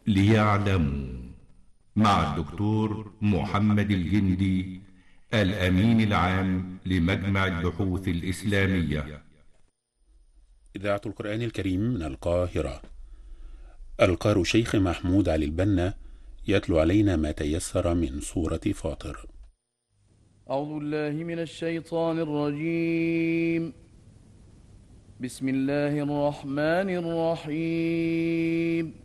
ليعلموا، مع الدكتور محمد الجندي، الأمين العام لمجمع البحوث الإسلامية. إذاعة القرآن الكريم من القاهرة. القارئ شيخ محمود علي البنا يتلو علينا ما تيسر من سورة فاطر. أعوذ بالله من الشيطان الرجيم. بسم الله الرحمن الرحيم.